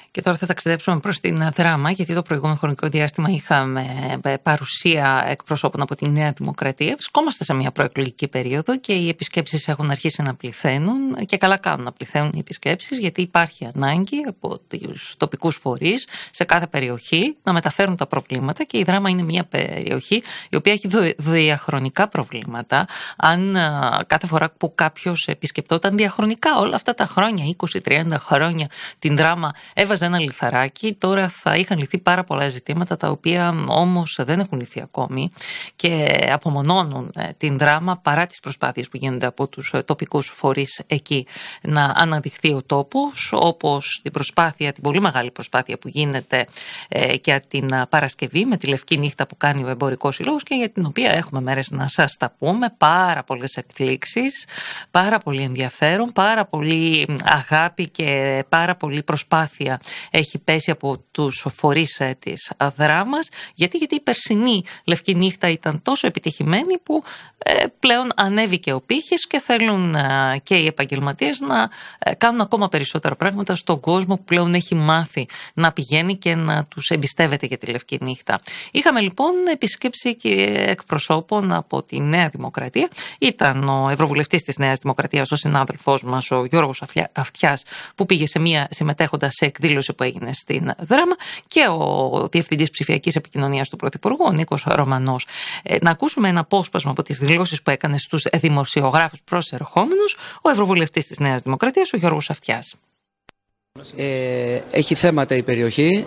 Και τώρα θα ταξιδέψουμε προς την Δράμα, γιατί το προηγούμενο χρονικό διάστημα είχαμε παρουσία εκπροσώπων από τη Νέα Δημοκρατία. Βρισκόμαστε σε μια προεκλογική περίοδο και οι επισκέψεις έχουν αρχίσει να πληθαίνουν και καλά κάνουν να πληθαίνουν οι επισκέψεις, γιατί υπάρχει ανάγκη από τους τοπικούς φορείς σε κάθε περιοχή να μεταφέρουν τα προβλήματα και η Δράμα είναι μια περιοχή η οποία έχει διαχρονικά προβλήματα. Αν κάθε φορά που κάποιος επισκεπτόταν διαχρονικά όλα αυτά τα χρόνια, 20-30 χρόνια, την Δράμα έβαζε ένα λιθαράκι, τώρα θα είχαν λυθεί πάρα πολλά ζητήματα τα οποία όμως δεν έχουν λυθεί ακόμη και απομονώνουν την Δράμα παρά τις προσπάθειες που γίνονται από τους τοπικούς φορείς εκεί να αναδειχθεί ο τόπος, όπως την πολύ μεγάλη προσπάθεια που γίνεται για την Παρασκευή με τη Λευκή Νύχτα που κάνει ο Εμπορικός Σύλλογος και για την οποία έχουμε μέρες να σας τα πούμε. Πάρα πολλές εκπλήξεις, πάρα πολύ ενδιαφέρον, πάρα πολύ αγάπη και πάρα πολύ προσπάθεια έχει πέσει από τους φορείς της Δράμας. Γιατί η περσινή Λευκή Νύχτα ήταν τόσο επιτυχημένη που πλέον ανέβηκε ο πύχης και θέλουν και οι επαγγελματίες να κάνουν ακόμα περισσότερα πράγματα στον κόσμο που πλέον έχει μάθει να πηγαίνει και να τους εμπιστεύεται για τη Λευκή Νύχτα. Είχαμε λοιπόν επισκέψη και εκπροσώπων από τη Νέα Δημοκρατία. Ήταν ο Ευρωβουλευτής της Νέας Δημοκρατίας, ο συνάδελφός μας, ο Γιώργος Αυτιάς, που πήγε συμμετέχοντας σε εκδήλωση που έγινε στην Δράμα, και ο Διευθυντής Ψηφιακής Επικοινωνίας του Πρωθυπουργού, ο Νίκος Ρωμανός. Να ακούσουμε ένα απόσπασμα από τις δηλώσεις που έκανε στους δημοσιογράφους προσερχόμενους ο Ευρωβουλευτής της Νέας Δημοκρατίας, ο Γιώργος Αυτιάς. Έχει θέματα η περιοχή,